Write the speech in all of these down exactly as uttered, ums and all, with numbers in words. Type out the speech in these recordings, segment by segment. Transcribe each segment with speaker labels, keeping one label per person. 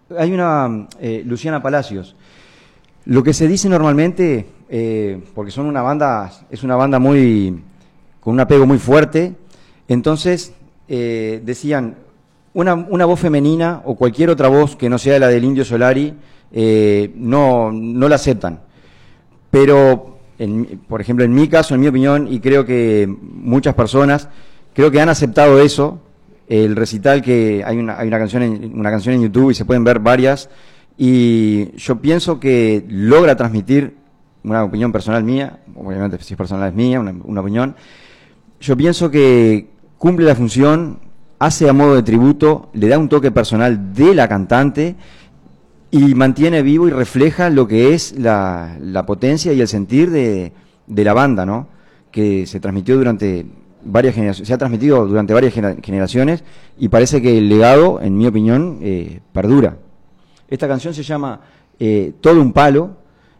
Speaker 1: Hay una, eh, Luciana Palacios. Lo que se dice normalmente, eh, porque son una banda, es una banda muy, con un apego muy fuerte, entonces eh, decían, una, una voz femenina o cualquier otra voz que no sea la del Indio Solari, eh, no, no la aceptan. Pero, en, por ejemplo, en mi caso, en mi opinión, y creo que muchas personas, creo que han aceptado eso, el recital que hay una, hay una canción en, una canción en YouTube y se pueden ver varias, y yo pienso que logra transmitir una opinión personal mía, obviamente si es personal es mía, una, una opinión, yo pienso que cumple la función, hace a modo de tributo, le da un toque personal de la cantante y mantiene vivo y refleja lo que es la, la potencia y el sentir de, de la banda, ¿no? Que se transmitió durante varias generaciones, se ha transmitido durante varias generaciones y parece que el legado, en mi opinión, eh, perdura. Esta canción se llama eh, Todo un palo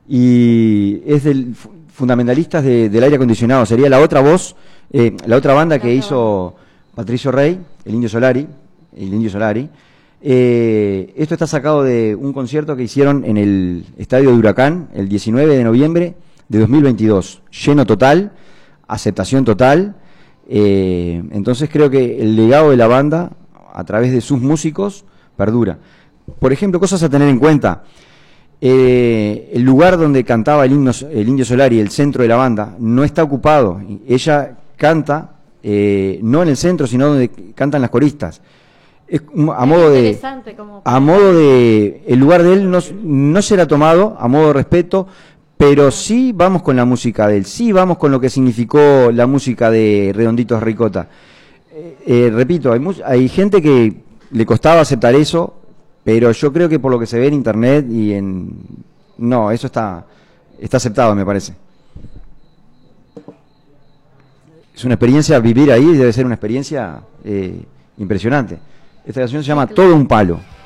Speaker 1: y es del Fundamentalistas de, del aire acondicionado. Sería la otra voz, eh, la otra banda que hizo Patricio Rey, el Indio Solari, el Indio Solari. Eh, esto está sacado de un concierto que hicieron en el Estadio de Huracán el diecinueve de noviembre de dos mil veintidós. Lleno total, aceptación total. Eh, entonces creo que el legado de la banda, a través de sus músicos, perdura. Por ejemplo, cosas a tener en cuenta. Eh, el lugar donde cantaba el, himno, el Indio Solari, el centro de la banda, no está ocupado. Ella canta, eh, no en el centro, sino donde cantan las coristas. Es a modo de, a modo de, el lugar de él no, no será tomado a modo de respeto, pero sí vamos con la música de él, sí vamos con lo que significó la música de Redonditos Ricota. Eh, eh, repito, hay, hay gente que le costaba aceptar eso, pero yo creo que por lo que se ve en internet y en... No, eso está, está aceptado, me parece. Es una experiencia, vivir ahí debe ser una experiencia eh, impresionante. Esta canción se llama Todo un palo.